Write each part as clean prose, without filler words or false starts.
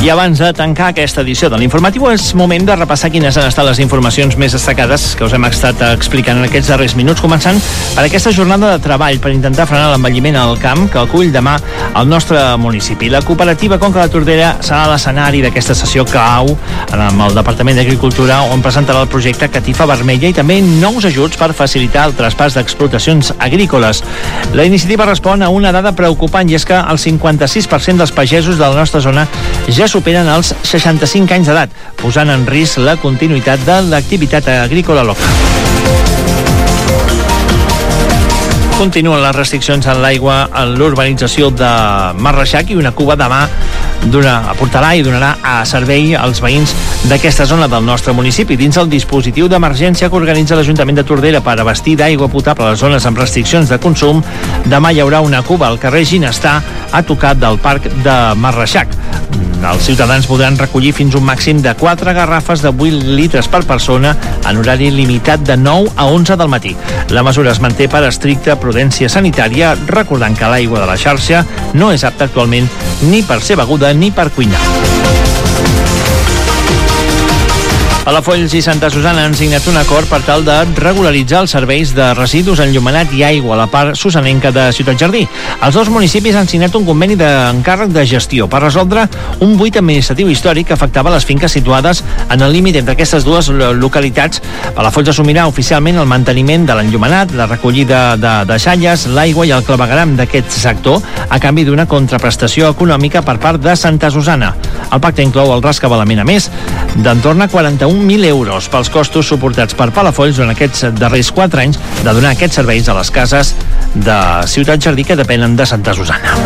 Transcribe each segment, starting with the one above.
I abans de tancar aquesta edició de l'informatiu és moment de repassar quines han estat les informacions més destacades que us hem estat explicant en aquests darrers minuts, començant per aquesta jornada de treball per intentar frenar l'envelliment al camp que acull demà al nostre municipi. La cooperativa Conca de Tordera serà l'escenari d'aquesta sessió clau amb el Departament d'Agricultura, on presentarà el projecte Catifa Vermella i també nous ajuts per facilitar el traspàs d'explotacions agrícoles. La iniciativa respon a una dada preocupant, i és que el 56% dels pagesos de la nostra zona ja superen els 65 anys d'edat, posant en risc la continuïtat de l'activitat agrícola local. Continuen les restriccions en l'aigua en l'urbanització de Marreixac i una cuba demà aportarà i donarà a servei als veïns d'aquesta zona del nostre municipi. Dins el dispositiu d'emergència que organitza l'Ajuntament de Tordera per abastir d'aigua potable a les zones amb restriccions de consum, demà hi haurà una cuba al carrer Ginestar a tocar del Parc de Marreixac. Els ciutadans podran recollir fins un màxim de 4 garrafes de 8 litres per persona en horari limitat de 9 a 11 del matí. La mesura es manté per estricta prudència sanitària, recordant que l'aigua de la xarxa no és apta actualment ni per ser beguda ni per cuinar. Palafolls i Santa Susana han signat un acord per tal de regularitzar els serveis de residus, enllumenat i aigua a la part susanenca de Ciutat Jardí. Els dos municipis han signat un conveni d'encàrrec de gestió per resoldre un buit administratiu històric que afectava les finques situades en el límit entre aquestes dues localitats. Palafolls assumirà oficialment el manteniment de l'enllumenat, la recollida de deixalles, l'aigua i el clavegueram d'aquest sector a canvi d'una contraprestació econòmica per part de Santa Susana. El pacte inclou el rescabalament, a més, d'entorn a 41.000 euros pels costos suportats per Palafolls durant aquests darrers 4 anys de donar aquests serveis a les cases de Ciutat Jardí que depenen de Santa Susana.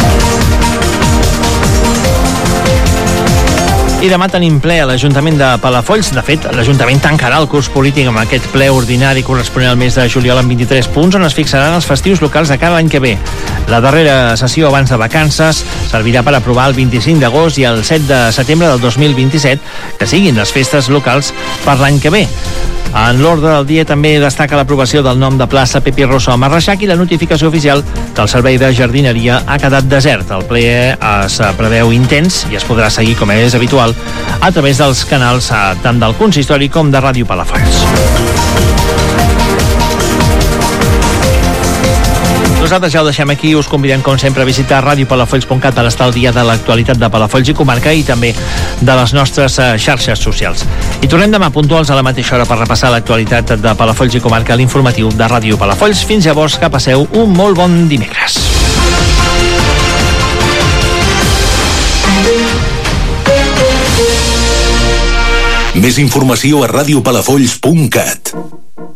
I demà tenim ple a l'Ajuntament de Palafolls. De fet, l'Ajuntament tancarà el curs polític amb aquest ple ordinari corresponent al mes de juliol amb 23 punts on es fixaran els festius locals de cada any que ve. La darrera sessió abans de vacances servirà per aprovar el 25 d'agost i el 7 de setembre del 2027 que siguin les festes locals per l'any que ve. En l'ordre del dia també destaca l'aprovació del nom de plaça Pepi Rosso a Marreixac i la notificació oficial que el servei de jardineria ha quedat desert. El ple es preveu intens i es podrà seguir, com és habitual, a través dels canals tant del Consistori com de Ràdio Palafolls. Nosaltres ja ho deixem aquí, us convidem com sempre a visitar radiopalafolls.cat per estar al dia de l'actualitat de Palafolls i comarca i també de les nostres xarxes socials. I tornem demà puntuals a la mateixa hora per repassar l'actualitat de Palafolls i comarca a l'informatiu de Ràdio Palafolls. Fins llavors, que passeu un molt bon dimecres. Més informació a radiopalafolls.cat.